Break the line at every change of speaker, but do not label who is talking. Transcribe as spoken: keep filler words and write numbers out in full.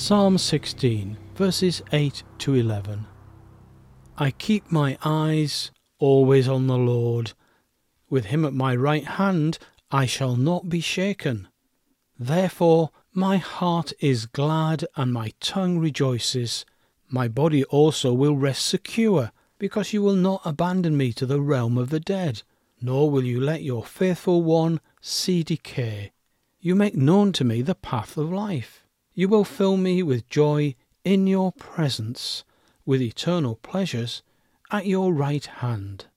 Psalm sixteen, verses eight to eleven. I keep my eyes always on the Lord. With him at my right hand I shall not be shaken. Therefore my heart is glad and my tongue rejoices. My body also will rest secure, because you will not abandon me to the realm of the dead, nor will you let your faithful one see decay. You make known to me the path of life. You will fill me with joy in your presence, with eternal pleasures at your right hand.